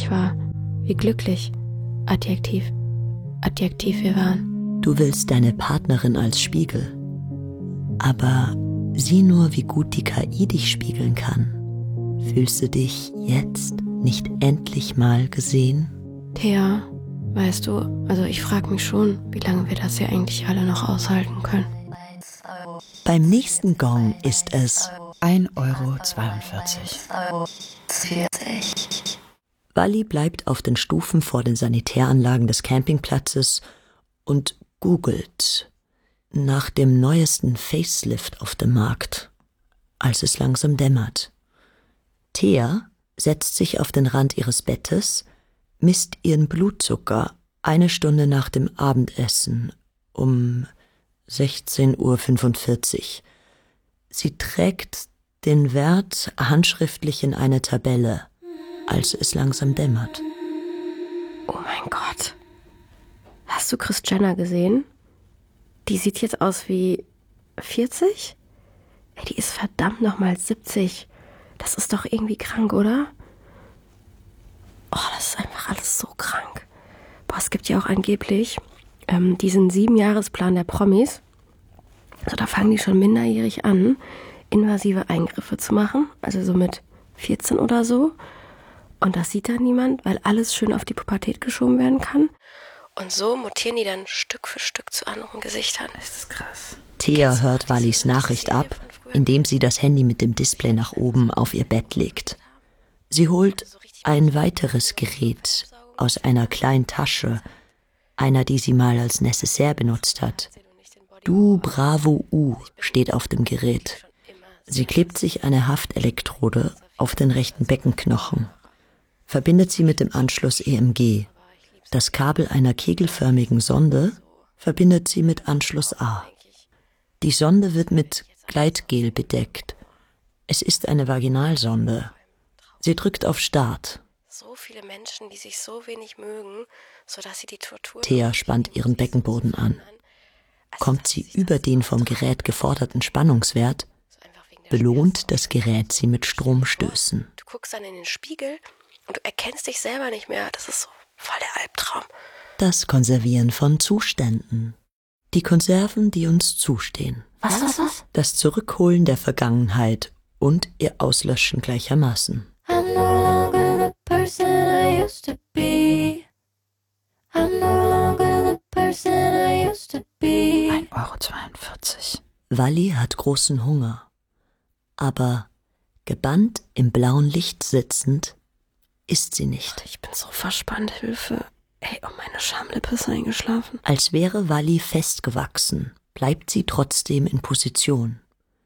ich war. Wie glücklich. Adjektiv wir waren. Du willst deine Partnerin als Spiegel. Aber sieh nur, wie gut die KI dich spiegeln kann. Fühlst du dich jetzt nicht endlich mal gesehen? Thea, weißt du, also ich frage mich schon, wie lange wir das hier eigentlich alle noch aushalten können. Beim nächsten Gong ist es 1,42 €. Wally bleibt auf den Stufen vor den Sanitäranlagen des Campingplatzes und googelt nach dem neuesten Facelift auf dem Markt, als es langsam dämmert. Thea setzt sich auf den Rand ihres Bettes, misst ihren Blutzucker 1 Stunde nach dem Abendessen um 16:45 Uhr. Sie trägt den Wert handschriftlich in eine Tabelle, als es langsam dämmert. Oh mein Gott. Hast du Kris Jenner gesehen? Die sieht jetzt aus wie 40? Ey, die ist verdammt nochmal 70. Das ist doch irgendwie krank, oder? Oh, das ist einfach alles so krank. Boah, es gibt ja auch angeblich diesen 7-Jahresplan der Promis. Also da fangen die schon minderjährig an, invasive Eingriffe zu machen. Also so mit 14 oder so. Und das sieht dann niemand, weil alles schön auf die Pubertät geschoben werden kann. Und so mutieren die dann Stück für Stück zu anderen Gesichtern. Das ist krass. Thea hört Wallys Nachricht ab, indem sie das Handy mit dem Display nach oben auf ihr Bett legt. Sie holt ein weiteres Gerät aus einer kleinen Tasche, einer, die sie mal als Necessaire benutzt hat. Du Bravo U steht auf dem Gerät. Sie klebt sich eine Haftelektrode auf den rechten Beckenknochen, verbindet sie mit dem Anschluss EMG. Das Kabel einer kegelförmigen Sonde verbindet sie mit Anschluss A. Die Sonde wird mit Gleitgel bedeckt. Es ist eine Vaginalsonde. Sie drückt auf Start. So viele Menschen, die sich so wenig mögen, sodass sie die Tortur... Thea spannt ihren Beckenboden an. Kommt sie über den vom Gerät geforderten Spannungswert, belohnt das Gerät sie mit Stromstößen. Du guckst dann in den Spiegel und du erkennst dich selber nicht mehr. Das ist so voll der Albtraum. Das Konservieren von Zuständen. Die Konserven, die uns zustehen. Was? Das Zurückholen der Vergangenheit und ihr Auslöschen gleichermaßen. I'm no longer the person I used to be. I'm no longer the person I used to be. 1,42 €. Wally hat großen Hunger. Aber gebannt im blauen Licht sitzend, isst sie nicht. Ich bin so verspannt, Hilfe. Ey, oh, meine Schamlippe ist eingeschlafen. Als wäre Wally festgewachsen, bleibt sie trotzdem in Position.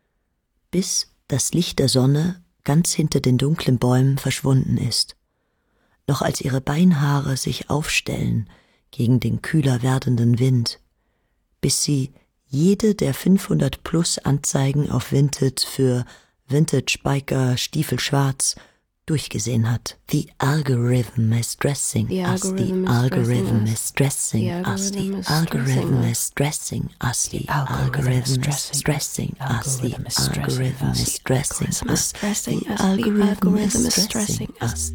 Bis das Licht der Sonne ganz hinter den dunklen Bäumen verschwunden ist. Noch als ihre Beinhaare sich aufstellen gegen den kühler werdenden Wind, bis sie jede der 500+ Anzeigen auf Vinted für Vintage Biker Stiefel schwarz durchgesehen hat. The algorithm is dressing us. The algorithm is dressing us. The algorithm is dressing us. The algorithm is dressing us. The algorithm is dressing us. The algorithm is dressing us.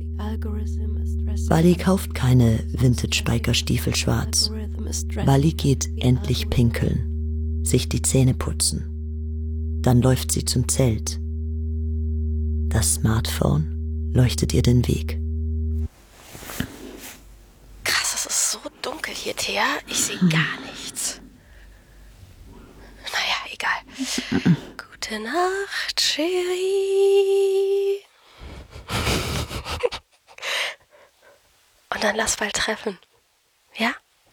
Wally kauft keine Vintage Biker Stiefel schwarz. Wally geht endlich pinkeln, sich die Zähne putzen. Dann läuft sie zum Zelt. Das Smartphone leuchtet ihr den Weg. Krass, es ist so dunkel hier, Thea. Ich sehe gar nichts. Naja, egal. Gute Nacht, Cherie. Und dann lass bald treffen. Ja?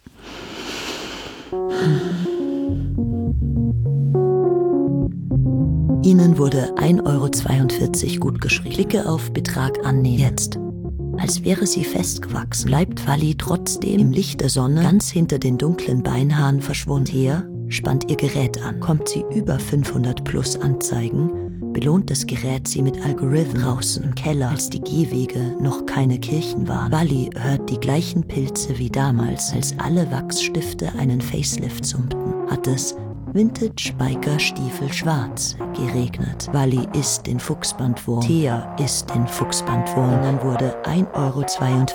Ihnen wurde 1,42 € gut geschrieben. Klicke auf Betrag annehmen. Jetzt. Als wäre sie festgewachsen, bleibt Wally trotzdem im Licht der Sonne ganz hinter den dunklen Beinhaaren verschwunden. Thea spannt ihr Gerät an. Kommt sie über 500+ Anzeigen, belohnt das Gerät sie mit Algorithmen draußen im Keller, als die Gehwege noch keine Kirchen waren. Wally hört die gleichen Pilze wie damals, als alle Wachsstifte einen Facelift summten. Hat es Vintage Biker Stiefel schwarz geregnet. Wally isst den Fuchsbandwurm. Thea isst den Fuchsbandwurm. Dann wurde 1,42 €